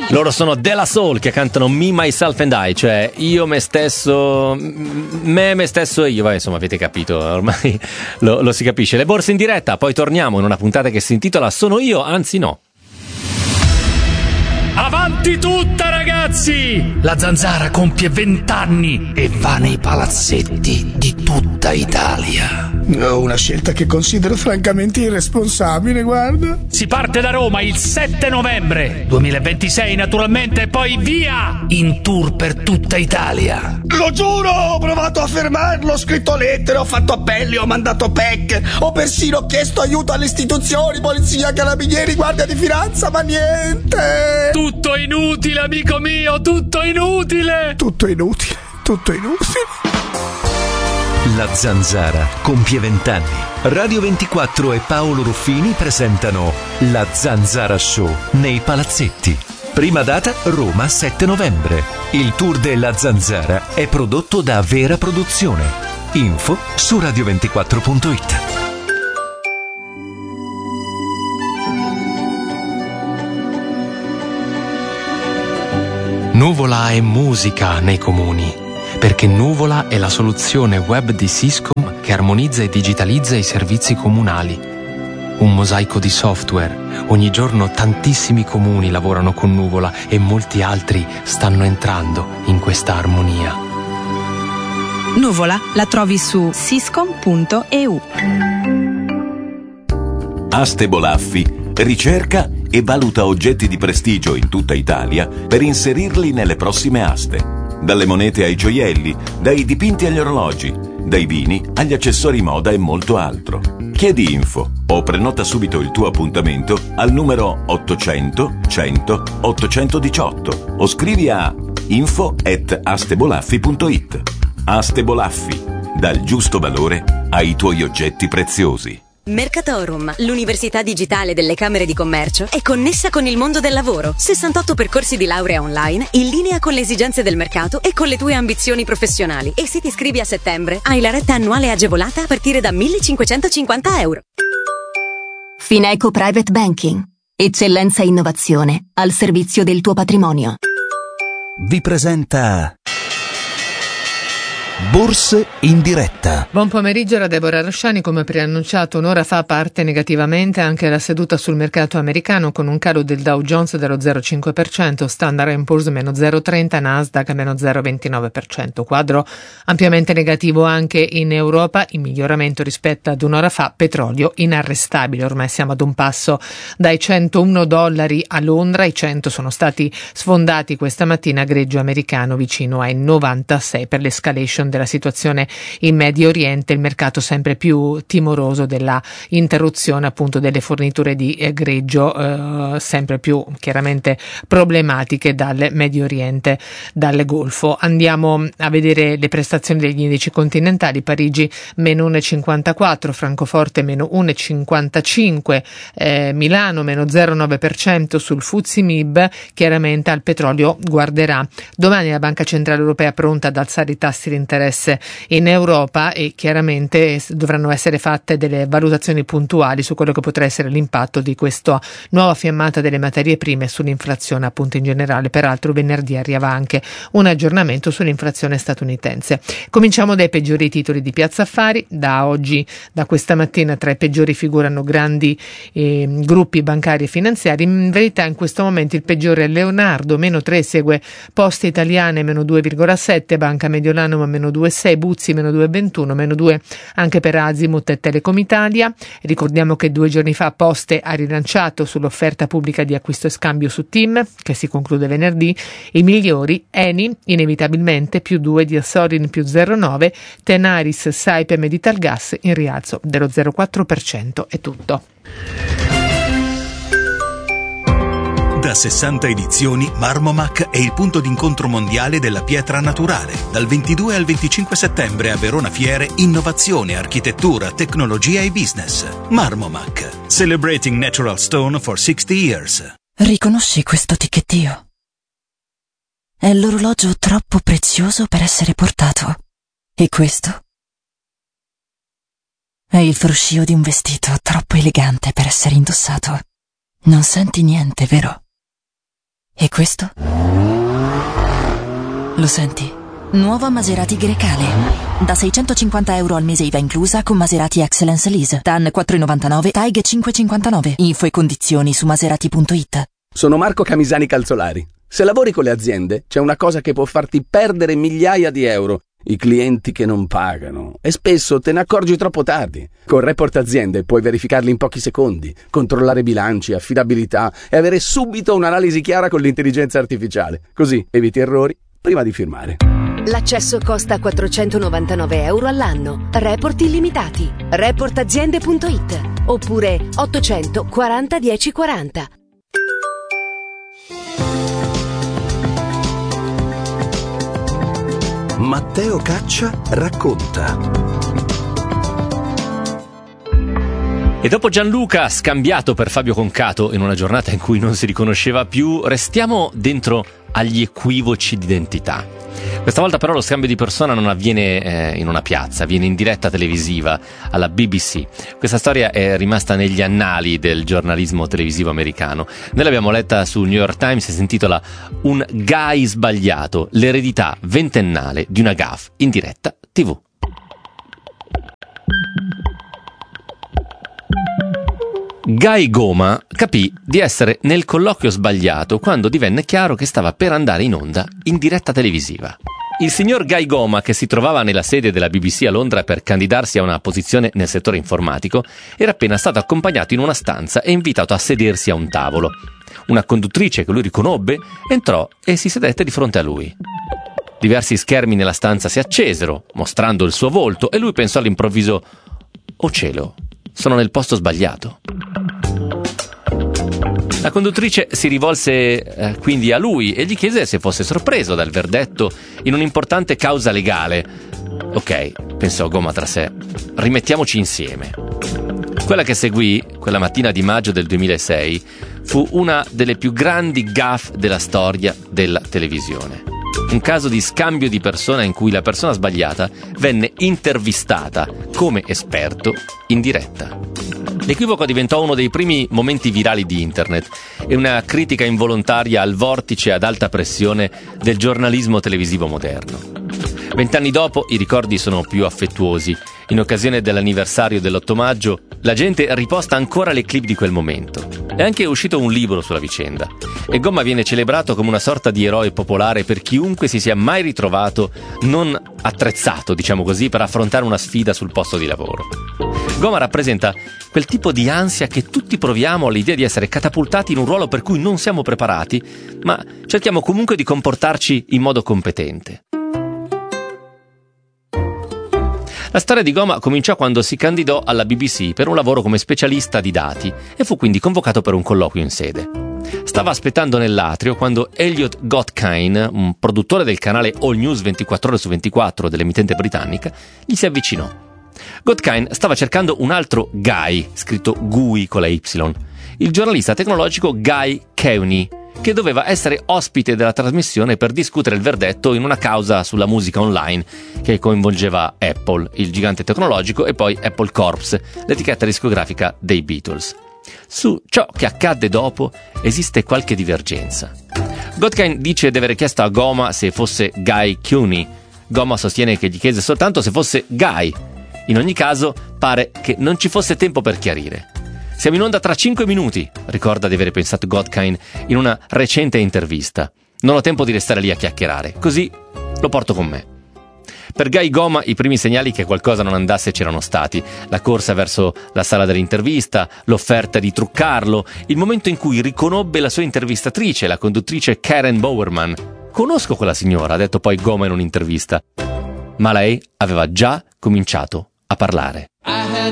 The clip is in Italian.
Loro sono De La Soul, che cantano Me, Myself and I, cioè io, me stesso, me stesso e io. Vabbè, insomma, avete capito, ormai lo si capisce. Le borse in diretta, poi torniamo in una puntata che si intitola Sono io, anzi no. Avanti tutta, ragazzi! La Zanzara compie 20 anni e va nei palazzetti di tutta Italia. Una scelta che considero francamente irresponsabile, guarda. Si parte da Roma il 7 novembre 2026, naturalmente, e poi via! In tour per tutta Italia. Lo giuro, ho provato a fermarlo, ho scritto lettere, ho fatto appelli, ho mandato PEC, ho persino chiesto aiuto alle istituzioni, polizia, carabinieri, guardia di finanza, ma niente! Tutto inutile, amico mio, tutto inutile! Tutto inutile, tutto inutile. La Zanzara compie 20 anni. Radio 24 e Paolo Ruffini presentano La Zanzara Show nei palazzetti. Prima data Roma 7 novembre. Il tour della Zanzara è prodotto da Vera Produzione. Info su radio24.it. Nuvola è musica nei comuni, perché Nuvola è la soluzione web di Syscom che armonizza e digitalizza i servizi comunali. Un mosaico di software. Ogni giorno tantissimi comuni lavorano con Nuvola e molti altri stanno entrando in questa armonia. Nuvola la trovi su syscom.eu. Aste Bolaffi ricerca e valuta oggetti di prestigio in tutta Italia per inserirli nelle prossime aste. Dalle monete ai gioielli, dai dipinti agli orologi, dai vini agli accessori moda e molto altro. Chiedi info o prenota subito il tuo appuntamento al numero 800 100 818 o scrivi a info@astebolaffi.it. Aste Bolaffi, dal giusto valore ai tuoi oggetti preziosi. Mercatorum, l'università digitale delle Camere di Commercio, è connessa con il mondo del lavoro. 68 percorsi di laurea online, in linea con le esigenze del mercato e con le tue ambizioni professionali. E se ti iscrivi a settembre, hai la retta annuale agevolata a partire da €1.550. Fineco Private Banking. Eccellenza e innovazione al servizio del tuo patrimonio. Vi presenta Borse in diretta. Buon pomeriggio da Deborah Rosciani. Come preannunciato un'ora fa parte negativamente anche la seduta sul mercato americano, con un calo del Dow Jones dello 0,5%, Standard & Poor's meno 0,30%, Nasdaq meno 0,29%. Quadro ampiamente negativo anche in Europa, in miglioramento rispetto ad un'ora fa. Petrolio inarrestabile, ormai siamo ad un passo dai $101 a Londra. I 100 sono stati sfondati questa mattina, greggio americano vicino ai 96 per l'escalation della situazione in Medio Oriente, il mercato sempre più timoroso della interruzione appunto delle forniture di greggio, sempre più chiaramente problematiche dal Medio Oriente, dal Golfo. Andiamo a vedere le prestazioni degli indici continentali. Parigi meno 1,54, Francoforte meno 1,55, Milano meno 0,9% sul FTSE MIB. Chiaramente al petrolio guarderà domani la Banca Centrale Europea, pronta ad alzare i tassi di interesse in Europa, e chiaramente dovranno essere fatte delle valutazioni puntuali su quello che potrà essere l'impatto di questa nuova fiammata delle materie prime sull'inflazione appunto in generale. Peraltro venerdì arriva anche un aggiornamento sull'inflazione statunitense. Cominciamo dai peggiori titoli di Piazza Affari. Da oggi, da questa mattina, tra i peggiori figurano grandi gruppi bancari e finanziari. In verità in questo momento il peggiore è Leonardo, meno 3, segue Poste Italiane meno 2,7, Banca Mediolanum meno 2,6, Buzzi meno 2,21, meno 2 anche per Azimut e Telecom Italia. Ricordiamo che 2 giorni fa Poste ha rilanciato sull'offerta pubblica di acquisto e scambio su TIM, che si conclude venerdì. I migliori: Eni inevitabilmente più 2, Diasorin più 0,9, Tenaris, Saipem ed Italgas in rialzo dello 0,4%. È tutto. Da 60 edizioni, Marmomac è il punto d'incontro mondiale della pietra naturale. Dal 22 al 25 settembre a Verona Fiere, innovazione, architettura, tecnologia e business. Marmomac, celebrating natural stone for 60 years. Riconosci questo ticchettio? È l'orologio troppo prezioso per essere portato. E questo? È il fruscio di un vestito troppo elegante per essere indossato. Non senti niente, vero? E questo? Lo senti? Nuova Maserati Grecale. Da €650 al mese IVA inclusa con Maserati Excellence Lease. TAN 4,99, TAIG 5,59. Info e condizioni su maserati.it. Sono Marco Camisani Calzolari. Se lavori con le aziende, c'è una cosa che può farti perdere migliaia di euro: i clienti che non pagano. E spesso te ne accorgi troppo tardi. Con Report Aziende puoi verificarli in pochi secondi, controllare bilanci, affidabilità e avere subito un'analisi chiara con l'intelligenza artificiale. Così eviti errori prima di firmare. L'accesso costa €499 all'anno. Report illimitati. Reportaziende.it oppure 800 40 10 40. Matteo Caccia racconta. E dopo Gianluca scambiato per Fabio Concato in una giornata in cui non si riconosceva più, restiamo dentro agli equivoci d'identità. Questa volta però lo scambio di persona non avviene in una piazza, avviene in diretta televisiva alla BBC. Questa storia è rimasta negli annali del giornalismo televisivo americano. Noi l'abbiamo letta sul New York Times e si intitola "Un guy sbagliato, l'eredità ventennale di una gaffe in diretta TV". Guy Goma capì di essere nel colloquio sbagliato quando divenne chiaro che stava per andare in onda in diretta televisiva. Il signor Guy Goma, che si trovava nella sede della BBC a Londra per candidarsi a una posizione nel settore informatico, era appena stato accompagnato in una stanza e invitato a sedersi a un tavolo. Una conduttrice che lui riconobbe entrò e si sedette di fronte a lui. Diversi schermi nella stanza si accesero, mostrando il suo volto, e lui pensò all'improvviso: "Oh cielo, sono nel posto sbagliato". La conduttrice si rivolse quindi a lui e gli chiese se fosse sorpreso dal verdetto in un'importante causa legale. Ok, pensò Goma tra sé, rimettiamoci insieme. Quella che seguì, quella mattina di maggio del 2006, fu una delle più grandi gaffe della storia della televisione. Un caso di scambio di persona in cui la persona sbagliata venne intervistata come esperto in diretta. L'equivoco diventò uno dei primi momenti virali di internet e una critica involontaria al vortice ad alta pressione del giornalismo televisivo moderno. 20 anni dopo i ricordi sono più affettuosi. In occasione dell'anniversario dell'8 maggio, la gente riposta ancora le clip di quel momento. È anche uscito un libro sulla vicenda e Goma viene celebrato come una sorta di eroe popolare per chiunque si sia mai ritrovato non attrezzato, diciamo così, per affrontare una sfida sul posto di lavoro. Goma rappresenta quel tipo di ansia che tutti proviamo all'idea di essere catapultati in un ruolo per cui non siamo preparati, ma cerchiamo comunque di comportarci in modo competente. La storia di Goma cominciò quando si candidò alla BBC per un lavoro come specialista di dati e fu quindi convocato per un colloquio in sede. Stava aspettando nell'atrio quando Elliot Gottkind, un produttore del canale All News 24 ore su 24 dell'emittente britannica, gli si avvicinò. Gottkind stava cercando un altro Guy, scritto Gui con la Y, il giornalista tecnologico Guy Kewney, che doveva essere ospite della trasmissione per discutere il verdetto in una causa sulla musica online che coinvolgeva Apple, il gigante tecnologico, e poi Apple Corps, l'etichetta discografica dei Beatles. Su ciò che accadde dopo esiste qualche divergenza. Gottkind dice di aver chiesto a Goma se fosse Guy Kewney. Goma sostiene che gli chiese soltanto se fosse Guy. In ogni caso, pare che non ci fosse tempo per chiarire. "Siamo in onda tra 5 minuti", ricorda di aver pensato Gottkind in una recente intervista. "Non ho tempo di restare lì a chiacchierare, così lo porto con me". Per Guy Goma i primi segnali che qualcosa non andasse c'erano stati: la corsa verso la sala dell'intervista, l'offerta di truccarlo, il momento in cui riconobbe la sua intervistatrice, la conduttrice Karen Bowerman. "Conosco quella signora", ha detto poi Goma in un'intervista. Ma lei aveva già cominciato a parlare.